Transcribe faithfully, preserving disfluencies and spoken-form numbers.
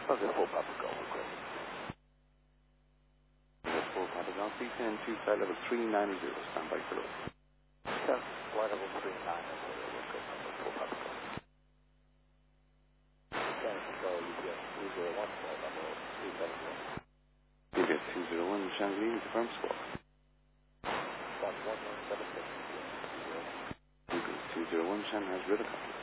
Okay, full Papa Golf, great. Full Papa Golf, C ten two flight level three nine zero, stand by for load. Yes, flight level three nine zero, good number, full Papa Golf. San Francisco, U P S two zero one, flight level three seven zero. U P S two zero one, Shangri, confirm squawk. Squawk one one seven six, U P S two zero one. U P S two zero one, Shanghai's radar copy.